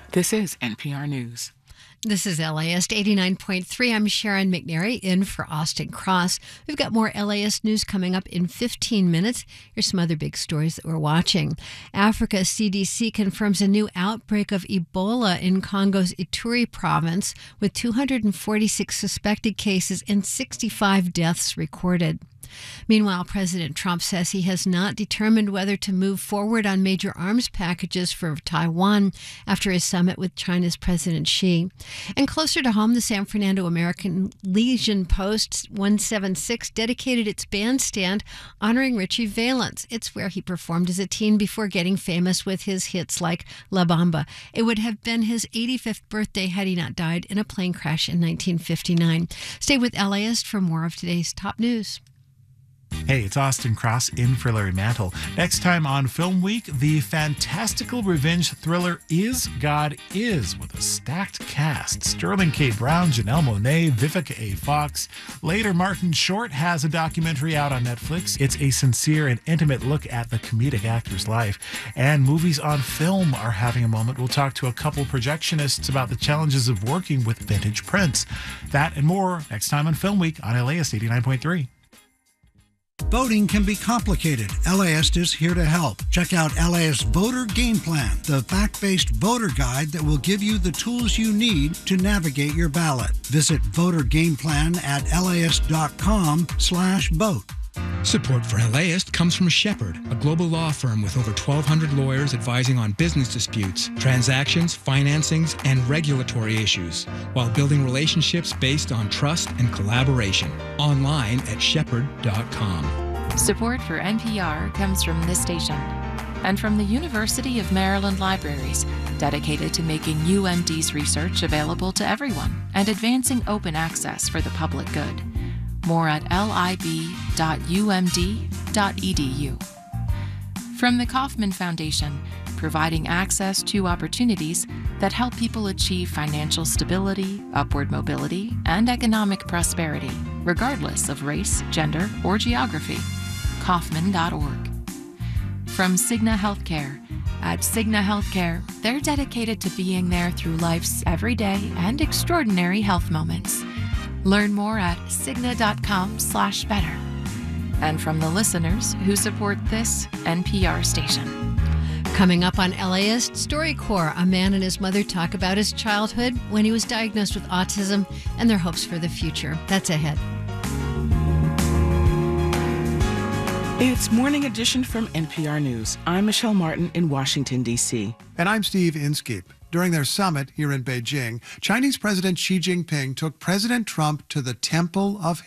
This is NPR News. This is LAist 89.3. I'm Sharon McNary in for Austin Cross. We've got more LAist news coming up in 15 minutes. Here's some other big stories that we're watching. Africa CDC confirms a new outbreak of Ebola in Congo's Ituri province, with 246 suspected cases and 65 deaths recorded. Meanwhile, President Trump says he has not determined whether to move forward on major arms packages for Taiwan after his summit with China's President Xi. And closer to home, the San Fernando American Legion Post 176 dedicated its bandstand honoring Richie Valens. It's where he performed as a teen before getting famous with his hits like La Bamba. It would have been his 85th birthday had he not died in a plane crash in 1959. Stay with LAist for more of today's top news. Hey, it's Austin Cross in for Larry Mantle. Next time on Film Week, the fantastical revenge thriller Is God Is, with a stacked cast. Sterling K. Brown, Janelle Monáe, Vivica A. Fox. Later, Martin Short has a documentary out on Netflix. It's a sincere and intimate look at the comedic actor's life. And Movies on Film are having a moment. We'll talk to a couple projectionists about the challenges of working with vintage prints. That and more next time on Film Week on LAist 89.3. Voting can be complicated. LAist is here to help. Check out LAist Voter Game Plan, the fact-based voter guide that will give you the tools you need to navigate your ballot. Visit Voter Game Plan at laist.com/vote. Support for LAist comes from Shepherd, a global law firm with over 1,200 lawyers advising on business disputes, transactions, financings, and regulatory issues, while building relationships based on trust and collaboration. Online at shepherd.com. Support for NPR comes from this station and from the University of Maryland Libraries, dedicated to making UMD's research available to everyone and advancing open access for the public good. More at lib.umd.edu. From the Kauffman Foundation, providing access to opportunities that help people achieve financial stability, upward mobility, and economic prosperity, regardless of race, gender, or geography. Kauffman.org. From Cigna Healthcare. At Cigna Healthcare, they're dedicated to being there through life's everyday and extraordinary health moments. Learn more at Cigna.com/better. And from the listeners who support this NPR station. Coming up on LAist StoryCorps, a man and his mother talk about his childhood when he was diagnosed with autism and their hopes for the future. That's ahead. It's Morning Edition from NPR News. I'm Michelle Martin in Washington, D.C. And I'm Steve Inskeep. During their summit here in Beijing, Chinese President Xi Jinping took President Trump to the Temple of